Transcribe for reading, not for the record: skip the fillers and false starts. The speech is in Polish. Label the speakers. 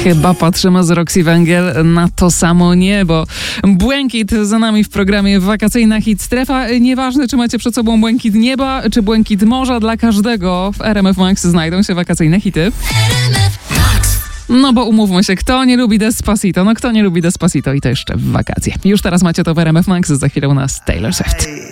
Speaker 1: Chyba patrzymy z Roxy Węgiel na to samo niebo. Błękit za nami w programie Wakacyjna Hit Strefa. Nieważne, czy macie przed sobą błękit nieba, czy błękit morza, dla każdego w RMF Max znajdą się wakacyjne hity. No bo umówmy się, kto nie lubi Despacito? No kto nie lubi Despacito i to jeszcze w wakacje. Już teraz macie to w RMF Max, za chwilę u nas Taylor Swift.